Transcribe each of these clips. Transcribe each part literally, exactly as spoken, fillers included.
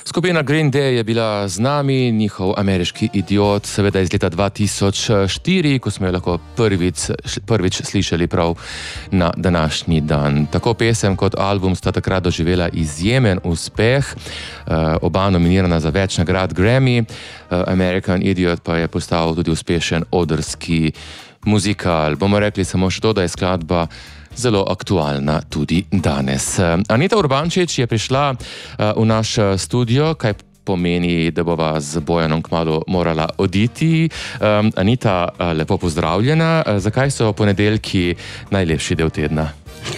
Skupina Green Day je bila z nami, njihov ameriški idiot, seveda iz leta dva tisoč štiri, ko smo jo lahko prvič, prvič slišali prav na današnji dan. Tako pesem kot album sta takrat doživela izjemen uspeh, oba nominirana za več nagrad Grammy, American Idiot pa je postal tudi uspešen odrski muzikal. Bomo rekli samo še to, da je skladba zelo aktualna tudi danes. Anita Urbančič je prišla v naš studio, kaj pomeni, da bova z Bojanom kmalu morala oditi. Anita, lepo pozdravljena. Zakaj so ponedeljki najlepši del tedna?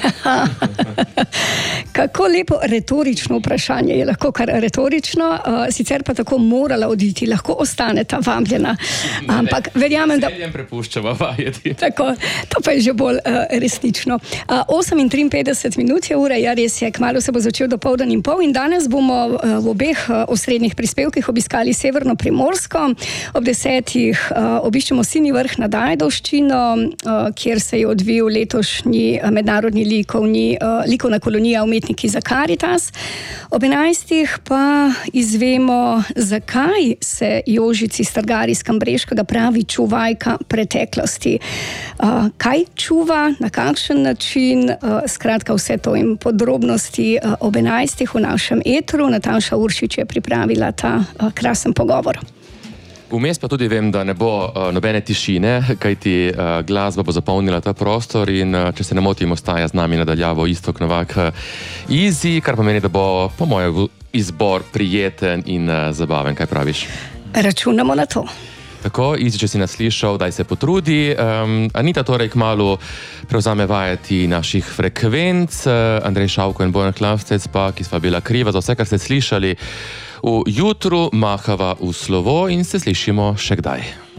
Kako lepo retorično vprašanje, je lahko kar retorično, uh, sicer pa tako morala oditi, lahko ostane ta vabljena. Ampak verjamem, da... Seljem prepuščava vajeti. Tako, to pa je že bolj uh, resnično. Uh, osem in triinpetdeset minut je ura, ja res je, kmalu se bo začel dopoldan in pol in danes bomo uh, v obeh uh, osrednjih prispevkih obiskali Severno Primorsko. Ob desetih uh, obiščemo Sinji vrh nad Ajdovščino, uh, kjer se je odvil letošnji uh, mednarodni likovni, uh, likovna kolonija Umetniki za Karitas. Ob enajstih pa izvemo, zakaj se Jožici Stargari iz Kambreškega pravi čuvajka preteklosti. Uh, kaj čuva, na kakšen način, uh, skratka vse to in podrobnosti uh, ob enajstih v našem etru. Nataša Uršič je pripravila ta uh, krasen pogovor. Vmes pa tudi vem, da ne bo uh, nobene tišine, kajti uh, glasba bo zapolnila ta prostor in uh, če se ne motim, ostaja z nami nadaljavo Iztok Novak uh, Easy, kar pomeni, da bo po mojem izbor prijeten in uh, zabaven. Kaj praviš? Računamo na to. Tako, Easy, če si nas slišal, daj se potrudi. Um, Anita torej kmalu prevzame vajeti naših frekvenc, uh, Andrej Šavko in Bojan Klavstec pa, ki sva bila kriva za vse, kar ste slišali v jutru, mahava v slovo in se slišimo še kdaj.